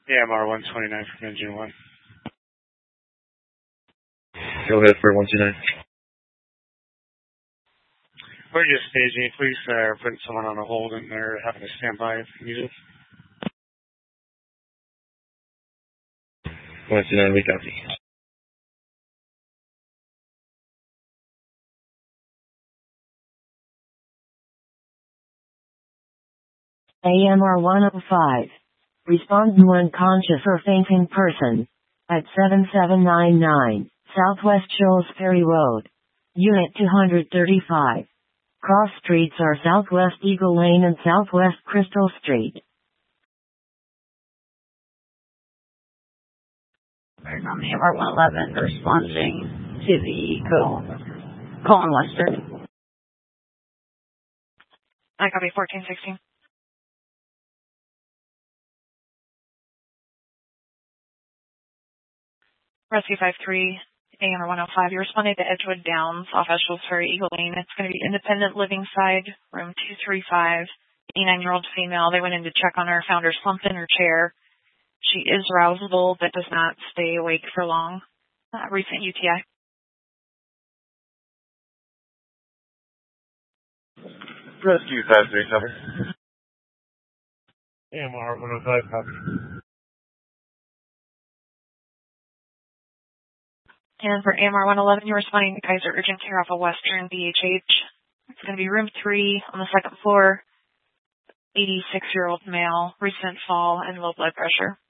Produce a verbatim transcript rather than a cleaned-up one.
A M R one twenty-nine from engine one. Go ahead for one two nine. We're just staging. Please uh, putting someone on a hold and they're having to stand by if needed. one two nine, we copy. A M R one oh five. Respond to unconscious or fainting person. At seven seven nine nine, Southwest Shoals Ferry Road. Unit two thirty-five. Cross streets are Southwest Eagle Lane and Southwest Crystal Street. There's on the A M R one eleven responding to the Colin, Colin Western. I copy fourteen sixteen. Rescue five three, A M R one oh five. You're responding to Edgewood Downs off of Shoals Ferry, Eagle Lane. It's going to be independent living side, room two three five, eighty-nine-year-old female. They went in to check on her, found her slumped in her chair. She is rousable, but does not stay awake for long. Uh, recent U T I. Rescue five three, cover. A M R one oh five, copy. And for A M R one eleven, you're responding to Kaiser Urgent Care off of Western B H H. It's going to be room three on the second floor, eighty-six-year-old male, recent fall and low blood pressure.